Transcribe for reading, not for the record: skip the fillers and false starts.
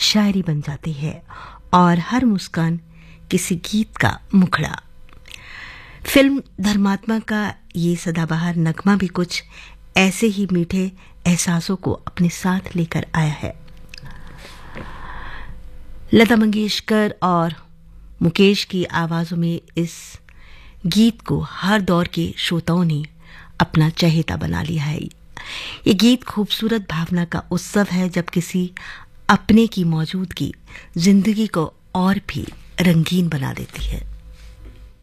शायरी बन जाती है और हर मुस्कान किसी गीत का मुखड़ा। फिल्म धर्मात्मा का ये सदाबहार नगमा भी कुछ ऐसे ही मीठे एहसासों को अपने साथ लेकर आया है। लता मंगेशकर और मुकेश की आवाजों में इस गीत को हर दौर के श्रोताओं ने अपना चहेता बना लिया है। ये गीत खूबसूरत भावना का उत्सव है जब किसी अपने की मौजूदगी जिंदगी को और भी रंगीन बना देती है।